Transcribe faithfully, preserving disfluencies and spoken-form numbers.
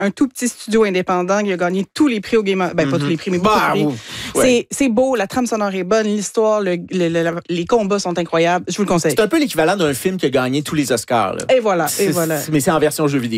un tout petit studio indépendant qui a gagné tous les prix au Game Awards. Ben, mm-hmm. pas tous les prix, mais beaucoup bah, de prix. Ouais. C'est, c'est beau, la trame sonore est bonne, l'histoire, le, le, le, les combats sont incroyables. Je vous le conseille. C'est un peu l'équivalent d'un film qui a gagné tous les Oscars. Là. Et voilà, et c'est, voilà. Mais c'est en version jeu vidéo.